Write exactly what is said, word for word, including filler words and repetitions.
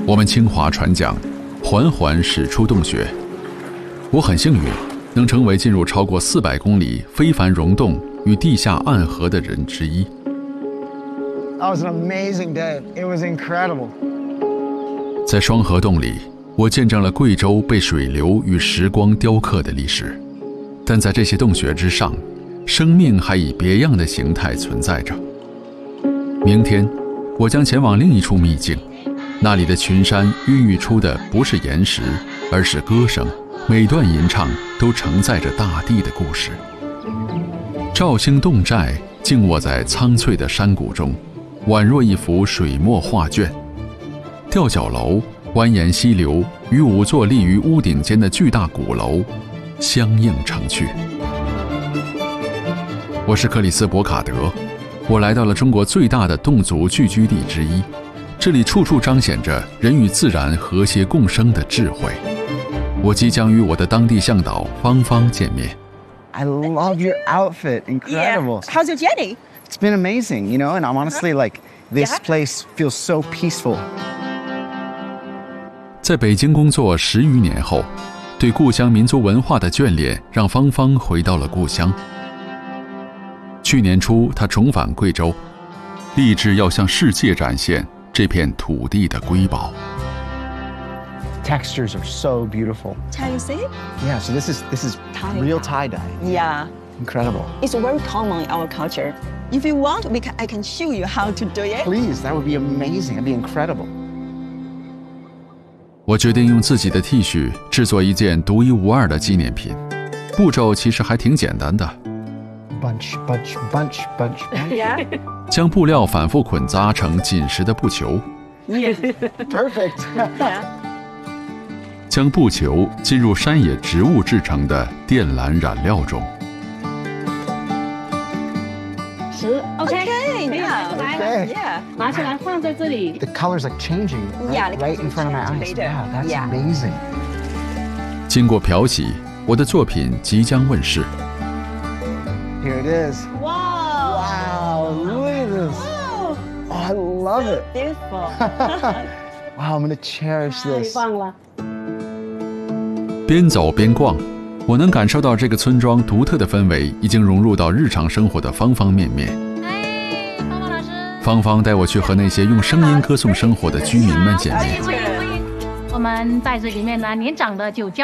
我们清华船桨缓缓驶出洞穴。我很幸运，能成为进入超过四百公里非凡溶洞与地下暗河的人之一。 That was an amazing day. It was incredible. 在双河洞里，我见证了贵州被水流与时光雕刻的历史。但在这些洞穴之上，生命还以别样的形态存在着。明天，我将前往另一处秘境，那里的群山孕育出的不是岩石，而是歌声。每段吟唱都承载着大地的故事。肇兴洞寨静卧在苍翠的山谷中，宛若一幅水墨画卷。吊脚楼、蜿蜒溪流与五座立于屋顶间的巨大鼓楼相映成趣。我是克里斯·博卡德，我来到了中国最大的侗族聚居地之一，这里处处彰显着人与自然和谐共生的智慧。我即将与我的当地向导芳芳见面。 I love your outfit. Incredible. Yeah. How's your journey? It's been amazing, you know, and I'm honestly like, this Yeah. place feels so peaceful. 在北京工作十余年后，对故乡民族文化的眷恋让芳芳回到了故乡。去年初，她重返贵州，立志要向世界展现这片土地的瑰宝。 Textures are so beautiful. Can you see? Yeah, so this is this is Tie real dye. tie-dye. Yeah. Incredible. It's very common in our culture. If you want, we can, I can show you how to do it. Please, that would be amazing. That'd be incredible. 我决定用自己的 T 恤制作一件独一无二的纪念品。步骤其实还挺简单的。 Bunch, bunch, bunch, bunch, bunch. Yeah. 将布料反复捆扎成紧实的布球。 Yeah. Perfect. Yeah. 将布球浸入山野植物制成的靛蓝染料中。 十 OK， Okay. 可以 Yeah. 来 Okay. 了， Yeah. 拿起来放在这里。 The color's like changing Yeah, right, the right in colors front of my change eyes. later. Wow, that's Yeah. amazing. 经过漂洗，我的作品即将问世。 Here it is. 哇 Wow, look at this. Oh, I love it. Beautiful. Wow, I'm gonna cherish 太 this. 棒了！ 边走边逛，我能感受到这个村庄独特的氛围已经融入到日常生活的方方面面。 哎，芳芳老师， 芳芳带我去和那些用声音歌颂生活的居民们见面。 欢迎欢迎欢迎！我们在这里面呢，年长的就教